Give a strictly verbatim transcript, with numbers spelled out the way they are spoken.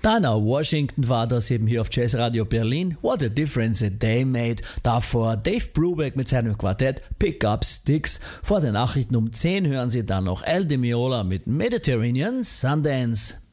Dann aus Washington war das eben hier auf Jazz Radio Berlin. What a Difference a Day Made. Davor Dave Brubeck mit seinem Quartett Pick Up Sticks. Vor den Nachrichten um zehn hören Sie dann noch Al Di Meola mit Mediterranean Sundance.